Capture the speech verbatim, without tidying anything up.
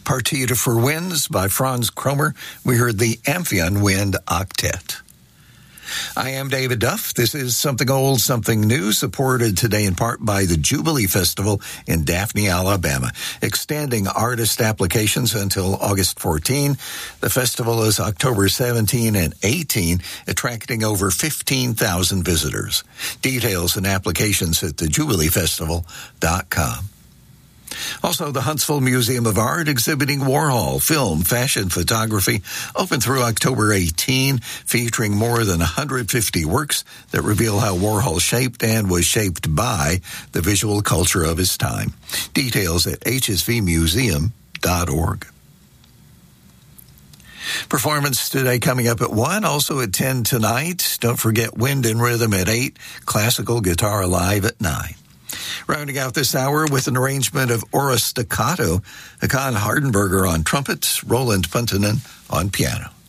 Partita for Winds by Franz Kromer. We heard the Amphion Wind Octet. I am David Duff. This is Something Old, Something New, supported today in part by the Jubilee Festival in Daphne, Alabama, extending artist applications until August fourteenth. The festival is October seventeenth and eighteenth, attracting over fifteen thousand visitors. Details and applications at the jubilee festival dot com. Also, the Huntsville Museum of Art exhibiting Warhol, film, fashion, photography, open through October eighteenth, featuring more than one hundred fifty works that reveal how Warhol shaped and was shaped by the visual culture of his time. Details at h s v museum dot org. Performance today coming up at one, also at ten tonight. Don't forget Wind and Rhythm at eight, classical guitar live at nine. Rounding out this hour with an arrangement of Aura Staccato, Hakan Hardenberger on trumpet, Roland Puntanen on piano.